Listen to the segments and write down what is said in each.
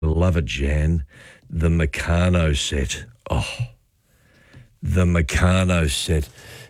Love it, Jan. The Meccano set. Oh, the Meccano set.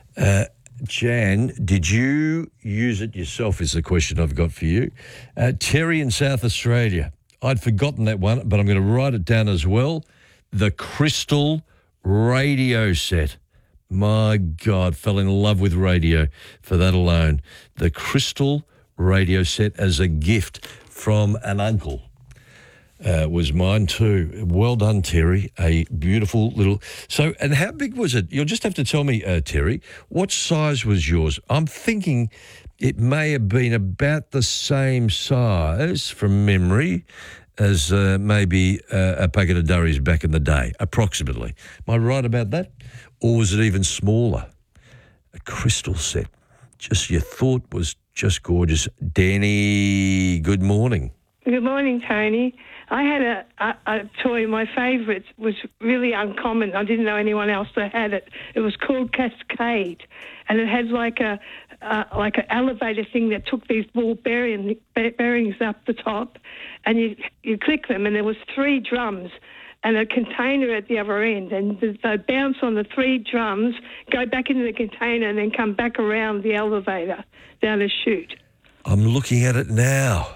Jan, did you use it yourself is the question I've got for you. Terry in South Australia. I'd forgotten that one, but I'm going to write it down as well. The Crystal radio set. My God, fell in love with radio for that alone. The Crystal radio set as a gift from an uncle. Was mine too. Well done, Terry. A beautiful little... So, and how big was it? You'll just have to tell me, Terry, what size was yours? I'm thinking it may have been about the same size, from memory, as maybe a packet of Durries back in the day, approximately. Am I right about that? Or was it even smaller? A crystal set. Just your thought was just gorgeous. Danny, good morning. Good morning, Tony. I had a toy. My favourite was really uncommon. I didn't know anyone else that had it. It was called Cascade, and it had like an elevator thing that took these ball bearings up the top, and you click them, and there was 3 drums and a container at the other end, and they'd bounce on the 3 drums, go back into the container, and then come back around the elevator down a chute. I'm looking at it now,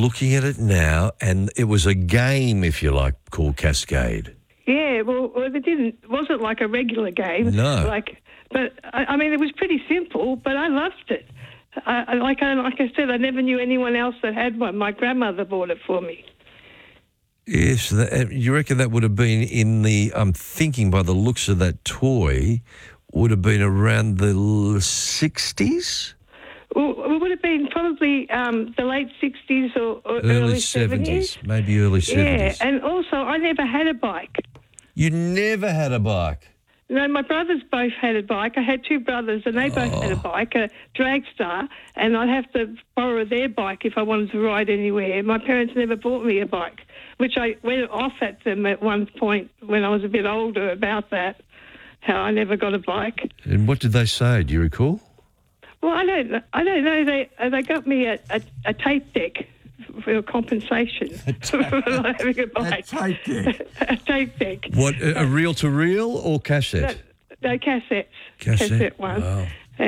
and it was a game, if you like, called Cascade. Yeah, well, it wasn't like a regular game. No. But I mean, it was pretty simple, but I loved it. Like I said, I never knew anyone else that had one. My grandmother bought it for me. Yes, you reckon that would have been in the, I'm thinking by the looks of that toy, would have been around the 60s? Well, it would have been probably the late 60s or early 70s. Maybe early 70s. Yeah, and also I never had a bike. You never had a bike? No, my brothers both had a bike. I had 2 brothers and they both had a bike, a Dragstar, and I'd have to borrow their bike if I wanted to ride anywhere. My parents never bought me a bike, which I went off at them at one point when I was a bit older about that, how I never got a bike. And what did they say? Do you recall? Well, I don't know. They got me a tape deck for compensation for not having a bike. A tape deck? A tape deck. What, a reel-to-reel or cassette? No, cassettes. Cassette one. Wow.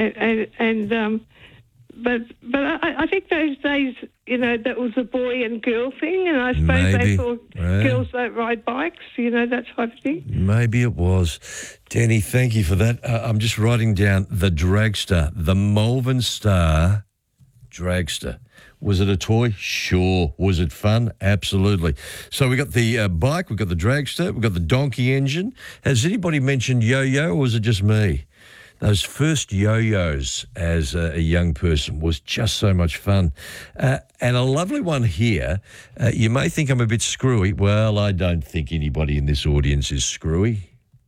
But I think those days, that was a boy and girl thing, and I suppose they thought girls don't ride bikes, that type of thing. Maybe it was. Danny, thank you for that. I'm just writing down the Dragster, the Malvern Star Dragster. Was it a toy? Sure. Was it fun? Absolutely. So we got the bike, we got the Dragster, we got the donkey engine. Has anybody mentioned yo-yo, or was it just me? Those first yo-yos as a young person was just so much fun. And a lovely one here. You may think I'm a bit screwy. Well, I don't think anybody in this audience is screwy.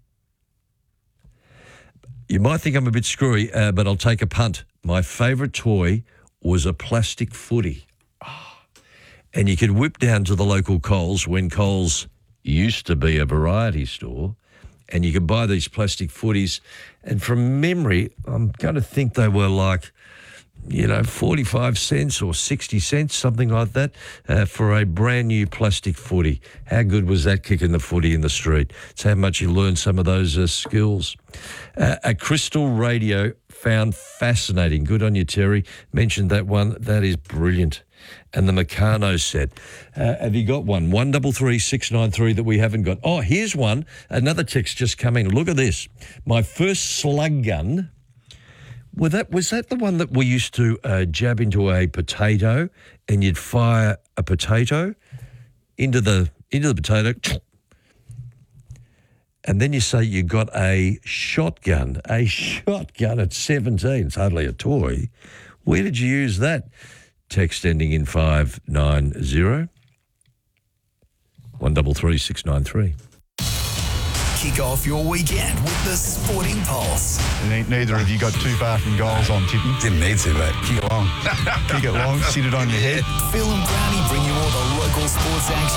You might think I'm a bit screwy, but I'll take a punt. My favourite toy was a plastic footy. And you could whip down to the local Coles when Coles used to be a variety store, and you could buy these plastic footies. And from memory, I'm going to think they were like, 45 cents or 60 cents, something like that, for a brand new plastic footy. How good was that, kicking the footy in the street? It's how much you learn some of those skills. A crystal radio found fascinating. Good on you, Terry. Mentioned that one. That is brilliant. And the Meccano set. Have you got one? 133 693 that we haven't got. Oh, here's one. Another text just coming. Look at this. My first slug gun. Was that the one that we used to jab into a potato, and you'd fire a potato into the potato, and then you say you got a shotgun at 17. It's hardly a toy. Where did you use that? Text ending in 590. 133 693. Kick off your weekend with the Sporting Pulse. Neither of you got too far from goals on tipping. Didn't need to, mate. Kick it long. Kick it long, sit it on your head. Phil and Brownie bring you all the local sports action